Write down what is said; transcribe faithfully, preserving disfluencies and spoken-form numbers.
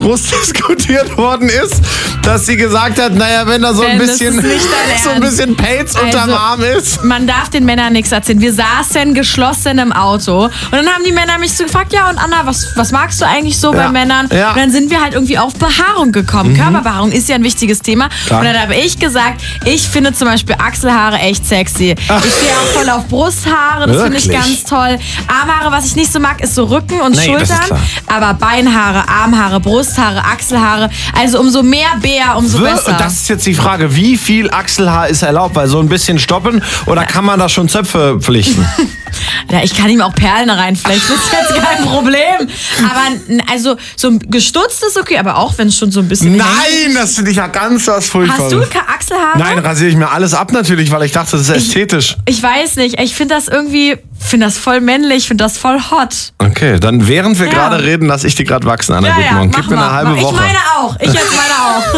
groß diskutiert worden ist, dass sie gesagt hat, naja, wenn da so ein Ben, das bisschen ist nicht dein so ein bisschen Pelz Also, unterm Arm ist. Man darf den Männern nichts erzählen. Wir saßen geschlossen im Auto und dann haben die Männer mich so gefragt, ja und Anna, was, was magst du eigentlich so Ja. bei Männern? Ja. Und dann sind wir halt irgendwie auf Behaarung gekommen. Mhm. Körperbehaarung ist ja ein wichtiges Thema. Klar. Und dann habe ich gesagt, ich finde zum Beispiel Achselhaare echt sexy. Ach. Ich stehe auch voll auf Brusthaare, das finde ich Wirklich? ganz toll. Armhaare, was ich nicht so mag, ist so Rücken und Nee, das ist Schultern. klar. Aber Beinhaare, Armhaare, Brusthaare, Achselhaare, also umso mehr Bär, umso Wir- besser. Das ist jetzt die Frage, wie viel Achselhaar ist erlaubt? Weil so ein bisschen stoppen oder kann man da schon Zöpfe flichten? Ja, ich kann ihm auch Perlen reinflechten, das ist jetzt kein Problem. Aber n- also so ein gestutzt ist okay, aber auch wenn es schon so ein bisschen... Nein, das finde ich ja ganz was Furchtbares. Hast du keine Achselhaare? Nein, rasiere ich mir alles ab natürlich, weil ich dachte, das ist ästhetisch. Ich weiß nicht, ich finde das irgendwie, finde das voll männlich, finde das voll hot. Okay, dann während wir Ja. gerade reden, lasse ich die gerade wachsen, Anna Ja, ja, Gutmann. mach Gib mir eine mal. halbe Ich Woche. meine auch, ich jetzt mal